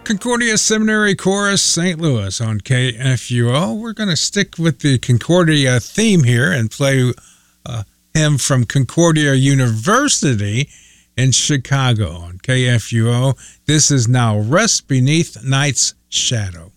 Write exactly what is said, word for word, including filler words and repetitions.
Concordia Seminary Chorus, Saint Louis on K F U O. We're going to stick with the Concordia theme here and play a hymn from Concordia University in Chicago on K F U O. This is Now Rest Beneath Night's Shadow.